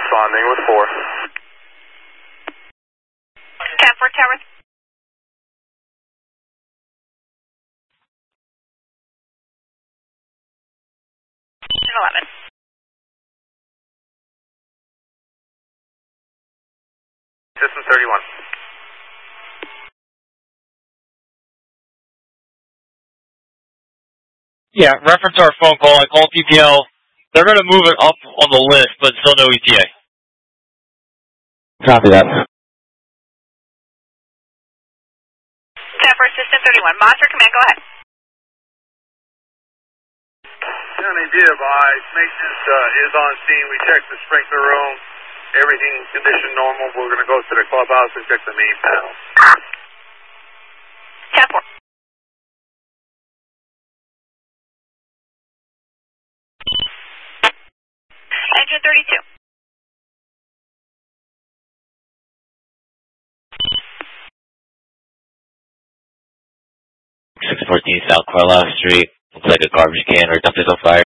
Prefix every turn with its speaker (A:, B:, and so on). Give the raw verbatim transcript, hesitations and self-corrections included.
A: responding with four.
B: ten four Tower. eleven.
A: System thirty-one.
C: Yeah, reference our phone call. I called T P L. They're going to move it up on the list, but still no E T A.
D: Copy that.
B: ten four System thirty-one. Monster Command, go ahead.
A: County D F I, maintenance uh, is on scene. We checked the sprinkler room. Everything condition normal. We're going to go to the clubhouse and check the main panel.
B: ten four. Engine thirty-two.
D: six fourteen South Carlisle Street. Looks like a garbage can or dumpster's on fire.